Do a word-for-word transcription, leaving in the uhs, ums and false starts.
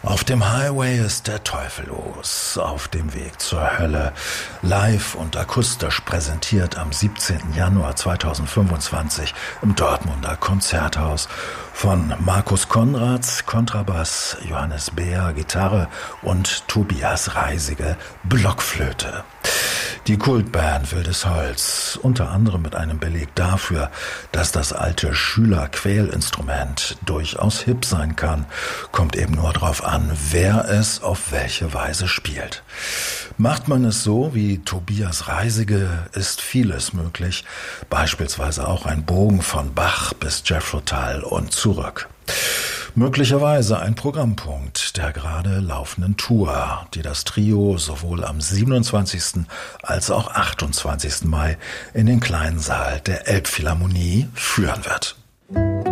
Auf dem Highway ist der Teufel los, auf dem Weg zur Hölle. Live und akustisch präsentiert am siebzehnten Januar zweitausendfünfundzwanzig im Dortmunder Konzerthaus von Markus Konrads Kontrabass, Johannes Beer Gitarre und Tobias Reisige Blockflöte. Die Kultband Wildes Holz, unter anderem mit einem Beleg dafür, dass das alte Schüler-Quälinstrument durchaus hip sein kann, kommt eben nur drauf an, wer es auf welche Weise spielt. Macht man es so wie Tobias Reisige, ist vieles möglich, beispielsweise auch ein Bogen von Bach bis Jethro Tull und zurück. Möglicherweise ein Programmpunkt der gerade laufenden Tour, die das Trio sowohl am siebenundzwanzigsten als auch achtundzwanzigsten Mai in den kleinen Saal der Elbphilharmonie führen wird.